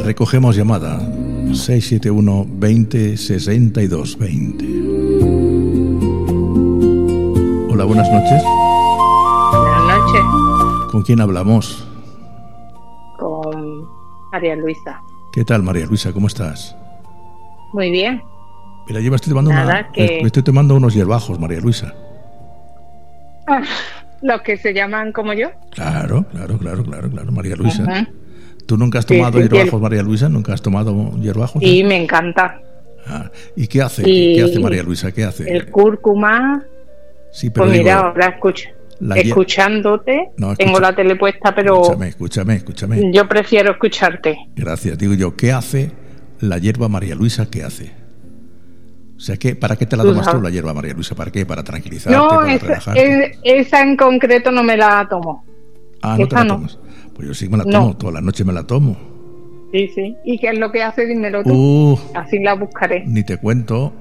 Recogemos llamada 671 20 62 20. Hola, buenas noches. Buenas noches. ¿Con quién hablamos? Con María Luisa. ¿Qué tal, María Luisa? ¿Cómo estás? Muy bien. Mira, yo me estoy tomando me estoy tomando unos hierbajos, María Luisa. Los que se llaman como yo. Claro, María Luisa. ¿Tú nunca has tomado hierbajos, María Luisa? ¿Nunca has tomado hierbajos? Sí, me encanta. ¿Y qué hace? ¿Qué hace María Luisa? ¿Qué hace? El cúrcuma. Sí, pero pues mira, ahora escuchándote, tengo la tele puesta, pero escúchame. Yo prefiero escucharte. Gracias. Digo yo, ¿qué hace la hierba María Luisa? ¿Qué hace? O sea, ¿para qué te la tomas tú, la hierba María Luisa? ¿Para qué? ¿Para tranquilizarte? No, ¿para relajarte? Esa en concreto no me la tomo. ¿No te la tomas? Pues yo sí me la tomo, toda la noche me la tomo. Sí. ¿Y qué es lo que hace? Dímelo tú. Así la buscaré. Ni te cuento.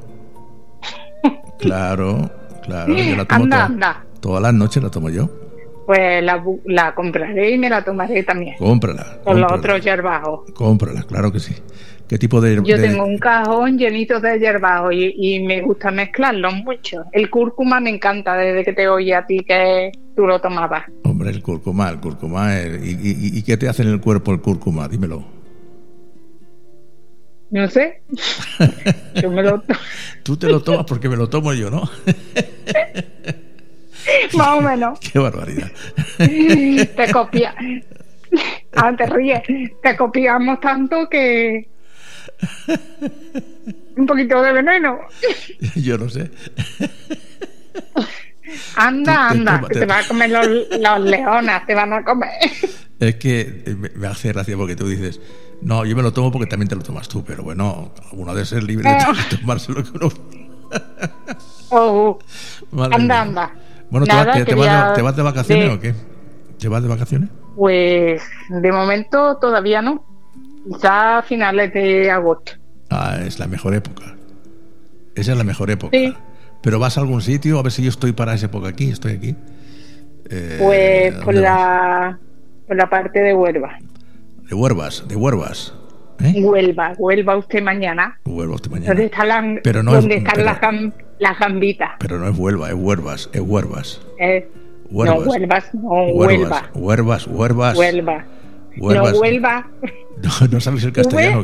Claro, yo la tomo todas las noches, la tomo yo. Pues la compraré y me la tomaré también. Cómprala. Con los otros hierbajos. Cómprala, claro que sí. ¿Qué tipo de...? Yo tengo un cajón llenito de hierbajos y me gusta mezclarlos mucho. El cúrcuma me encanta desde que te oí a ti que tú lo tomabas. Hombre, el cúrcuma ¿y qué te hace en el cuerpo el cúrcuma? Dímelo. No sé. Yo me lo Tú te lo tomas porque me lo tomo yo, ¿no? Más o menos. Qué barbaridad. Te copia. Te ríes. Te copiamos tanto que... Un poquito de veneno. Yo no sé. Anda, te van a comer los leonas, te van a comer. Es que me hace gracia porque tú dices, no, yo me lo tomo porque también te lo tomas tú, pero bueno, uno debe ser libre de tomarse lo que uno... Anda. Bueno, ¿te vas de vacaciones o qué? ¿Te vas de vacaciones? Pues de momento todavía no. Quizá a finales de agosto. Es la mejor época. Esa es la mejor época. Sí. ¿Pero vas a algún sitio? A ver si yo estoy para esa época aquí. Estoy aquí. Pues por la parte de Huelva. De Huelvas. Huelva usted mañana. ¿Dónde está las gambitas? Pero no es Huelva, es Huelvas. Huelvas. No sabes el castellano.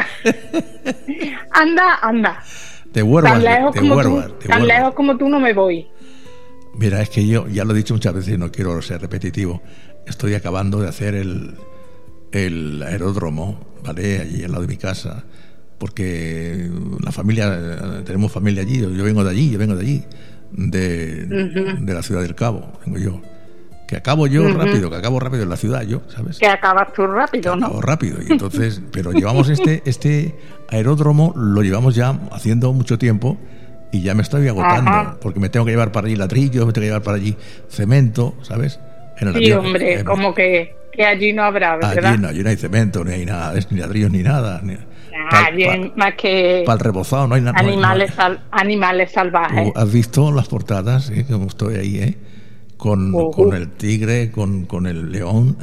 Anda. De Huelvas. Tan lejos como tú no me voy. Mira, es que yo ya lo he dicho muchas veces y no quiero ser repetitivo. Estoy acabando de hacer el aeródromo, ¿vale? Allí al lado de mi casa, porque tenemos familia allí. Yo vengo de allí, de la ciudad del Cabo, vengo yo. Que acabo rápido en la ciudad, ¿sabes? Que acabas tú rápido, ¿no? Acabo rápido, y entonces, pero llevamos este aeródromo, lo llevamos ya haciendo mucho tiempo y ya me estoy agotando, porque me tengo que llevar para allí ladrillos, me tengo que llevar para allí cemento, ¿sabes? Hombre, como que allí no habrá, ¿verdad? Allí no hay cemento, ni hay nada, ni ladrillos, ni nada. Más que para el rebozado no hay nada. Animales salvajes. ¿Has visto las portadas? Como estoy ahí, con el tigre, con el león,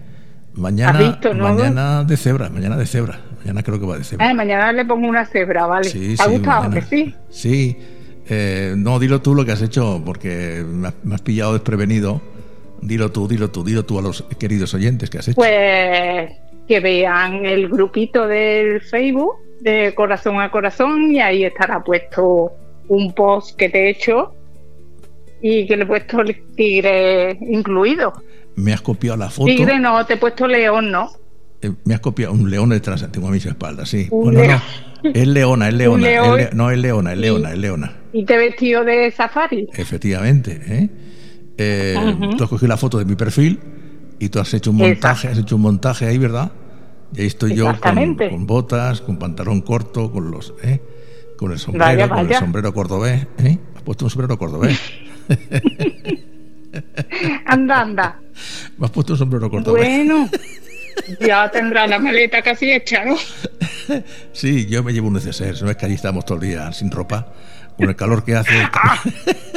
Mañana de cebra. Mañana creo que va de cebra. Mañana le pongo una cebra, ¿vale? Sí, ¿Te ha gustado? Mañana. Que sí. Sí. No, dilo tú lo que has hecho, porque me has pillado desprevenido. Dilo tú a los queridos oyentes que has hecho. Pues que vean el grupito del Facebook de Corazón a Corazón y ahí estará puesto un post que te he hecho y que le he puesto el tigre incluido. Me has copiado la foto. Tigre no, te he puesto león, ¿no? Me has copiado un león detrás, tengo a mi espalda, sí. No, es leona. Es leona. ¿Y te he vestido de safari? Efectivamente, Tú has cogido la foto de mi perfil y tú has hecho un montaje, ahí, ¿verdad? Y ahí estoy yo con botas, con pantalón corto, con el sombrero, con el sombrero cordobés, Has puesto un sombrero cordobés. Anda. Me has puesto un sombrero cordobés. Bueno, ya tendrá la maleta casi hecha, ¿no? Sí, yo me llevo un neceser. No es que allí estamos todo el día sin ropa, con el calor que hace.